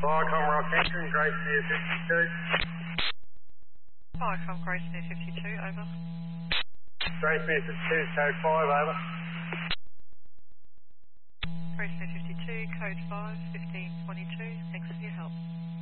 Viacom Rockhampton, Grace near 52. Viacom, Grace near 52, over. Grace near 52, code 5, over. Grace near 52, code 5, 1522, thanks for your help.